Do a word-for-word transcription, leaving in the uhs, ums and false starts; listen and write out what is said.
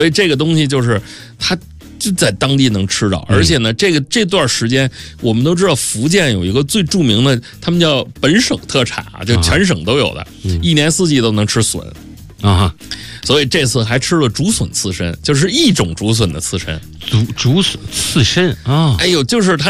所以这个东西就是它就在当地能吃到，而且呢，这个这段时间我们都知道，福建有一个最著名的，他们叫本省特产啊，就全省都有的，一年四季都能吃笋啊。 所以这次还吃了竹笋刺身，就是一种竹笋的刺身， 竹竹笋刺身啊。 哎呦，就是它。